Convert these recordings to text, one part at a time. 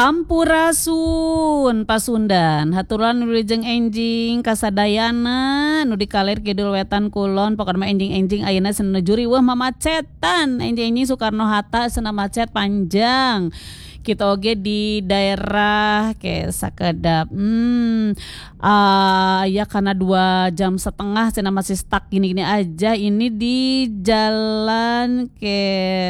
Ampurasun Pasundan haturan wilujeng enjing kasadayana nu dikalir kidul wetan kulon pokokna enjing-enjing ayeuna senuju riweuh mamacetan enjing-enjing Soekarno-Hatta seuna macet panjang kita oge di daerah ke sakedap ya karena 2,5 jam cenah masih stuck gini-gini aja ini di jalan ke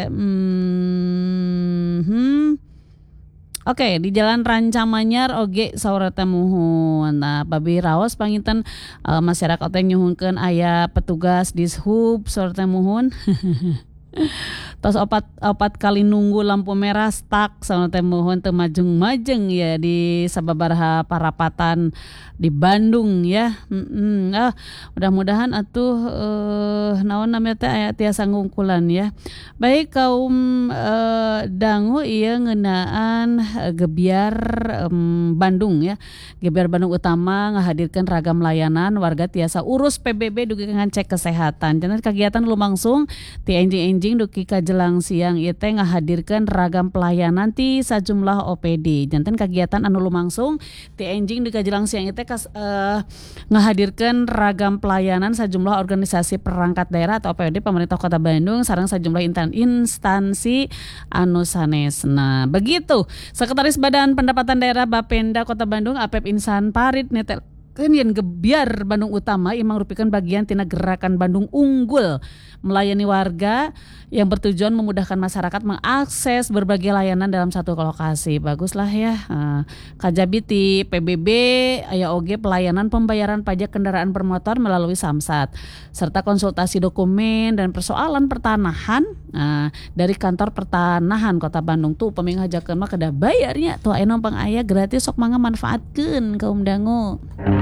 Oke, di Jalan Rancamanyar oge saur teh muhun. Nah, babi raos panginten masyarakat teh nyuhunkeun aya petugas dishub saur teh muhun. Tos opat kali nunggu lampu merah stuck saur teh muhun teu majeng-majeng ya di sababaraha parapatan di Bandung ya. Mudah-mudahan atuh naon namanya teh aya tiasa ngungkulan ya. Baik kaum dangu ieu ngeunaan Gebiar Bandung ya. Gebiar Bandung Utama ngahadirkeun ragam layanan warga tiasa urus PBB dugi ngecek kesehatan. Jangan kegiatan lumangsung ti enjing-enjing dugi ka jelang siang ieu teh ngahadirkeun ragam pelayanan ti sajumlah OPD. Janten kegiatan anu lumangsung ti enjing dugi ka jelang siang ieu teh ngahadirkeun ragam pelayanan sajumlah organisasi perangkat daerah atau OPD pemerintah Kota Bandung sareng sajumlah instansi anu sanesna. Begitu Sekretaris Badan Pendapatan Daerah Bapenda Kota Bandung Apep Insan Parit netelkeun yen Gebiar Bandung Utama ieu mangrupikeun bagian tina gerakan Bandung Unggul melayani warga yang bertujuan memudahkan masyarakat mengakses berbagai layanan dalam satu lokasi. Baguslah ya. Kajabi ti PBB aya oge pelayanan pembayaran pajak kendaraan bermotor melalui Samsat serta konsultasi dokumen dan persoalan pertanahan dari kantor pertanahan Kota Bandung tuh upami ngajakeun mah kedah bayarnya tuh aya numpang aya gratis sok mangga manfaatkeun kaum dangu.